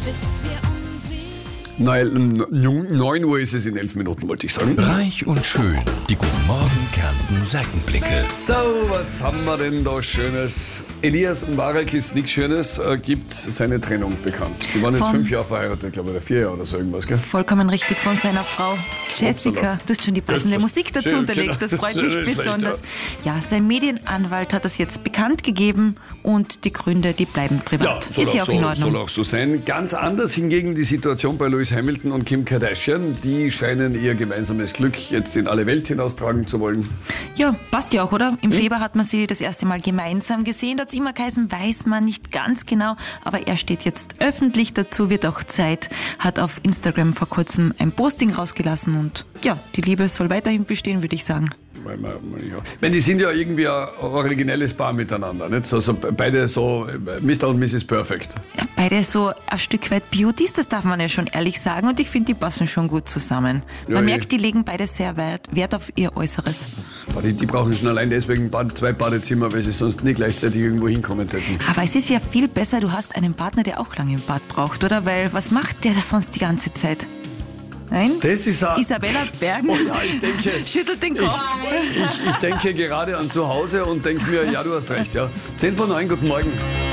9 Uhr ist es in 11 Minuten, wollte ich sagen. Reich und schön. Die Guten Morgen Kärnten Seitenblicke. So, was haben wir denn da Schönes? Elias Mbarek ist nichts Schönes, gibt seine Trennung bekannt. Sie waren jetzt 5 Jahre verheiratet, glaube ich, oder 4 Jahre oder so irgendwas, gell? Vollkommen richtig von seiner Frau Jessica. Du hast schon die passende Musik dazu schön, unterlegt, genau. das freut mich Schlecht, besonders. Ja, sein Medienanwalt hat das jetzt bekannt gegeben und die Gründe, die bleiben privat. Ist ja auch in Ordnung. Soll auch so sein. Ganz anders hingegen die Situation bei Lewis Hamilton und Kim Kardashian. Die scheinen ihr gemeinsames Glück jetzt in alle Welt hinaustragen zu wollen. Ja, passt ja auch, oder? Im Februar hat man sie das erste Mal gemeinsam gesehen. Da hat es immer geheißen, weiß man nicht ganz genau. Aber er steht jetzt öffentlich dazu, wird auch Zeit. Hat auf Instagram vor kurzem ein Posting rausgelassen. Und ja, die Liebe soll weiterhin bestehen, würde ich sagen. Die sind ja irgendwie ein originelles Paar miteinander, nicht? So beide so Mr. und Mrs. Perfect. Ja, beide so ein Stück weit Beauties, das darf man ja schon ehrlich sagen. Und ich finde, die passen schon gut zusammen. Man merkt, die legen beide sehr Wert auf ihr Äußeres. Die brauchen schon allein deswegen 2 Badezimmer, weil sie sonst nie gleichzeitig irgendwo hinkommen hätten. Aber es ist ja viel besser, du hast einen Partner, der auch lange im Bad braucht, oder? Weil was macht der das sonst die ganze Zeit? Nein? Das ist Isabella Bergen ich denke, schüttelt den Kopf. Ich denke gerade an zu Hause und denke mir, ja, du hast recht. Ja. 10 vor 9, guten Morgen.